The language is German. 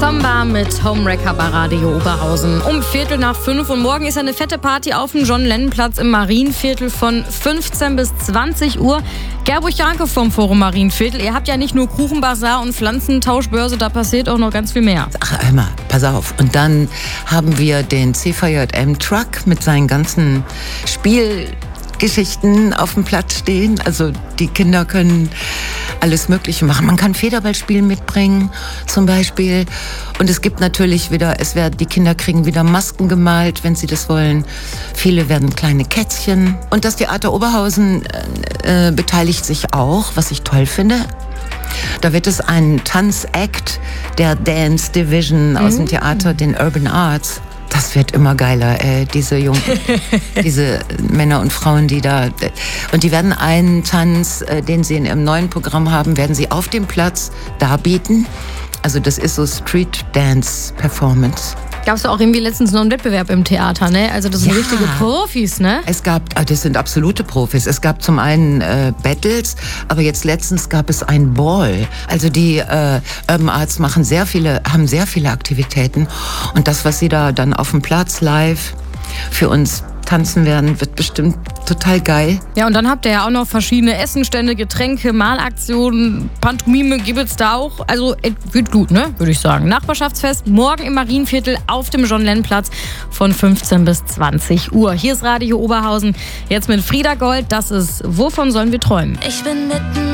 Samba mit Homewrecker bei Radio Oberhausen. Um 4:45 und morgen ist eine fette Party auf dem John-Lennon-Platz im Marienviertel von 15 bis 20 Uhr. Gerburg Janke vom Forum Marienviertel. Ihr habt ja nicht nur Kuchenbazar und Pflanzentauschbörse, da passiert auch noch ganz viel mehr. Ach, Emma, pass auf. Und dann haben wir den CVJM-Truck mit seinen ganzen Spielgeschichten auf dem Platz stehen. Also die Kinder können alles Mögliche machen. Man kann Federballspielen mitbringen, zum Beispiel. Und es gibt natürlich wieder, die Kinder kriegen wieder Masken gemalt, wenn sie das wollen. Viele werden kleine Kätzchen. Und das Theater Oberhausen beteiligt sich auch, was ich toll finde. Da wird es einen Tanzact der Dance Division aus dem Theater, den Urban Arts. Das wird immer geiler, diese Jungen, diese Männer und Frauen, die da... Und die werden einen Tanz, den sie in ihrem neuen Programm haben, werden sie auf dem Platz darbieten. Also das ist so Street Dance Performance. Gab es auch irgendwie letztens noch einen Wettbewerb im Theater, ne? Also das sind richtige Profis, ne? Das sind absolute Profis. Es gab zum einen Battles, aber jetzt letztens gab es ein Ball. Also die Urban Arts haben sehr viele Aktivitäten. Und das, was sie da dann auf dem Platz live für uns tanzen werden, wird bestimmt total geil. Ja, und dann habt ihr ja auch noch verschiedene Essenstände, Getränke, Malaktionen, Pantomime gibt es da auch. Also wird gut, ne? Würde ich sagen. Nachbarschaftsfest morgen im Marienviertel auf dem John-Lennon-Platz von 15 bis 20 Uhr. Hier ist Radio Oberhausen. Jetzt mit Frieda Gold. Das ist Wovon sollen wir träumen? Ich bin mitten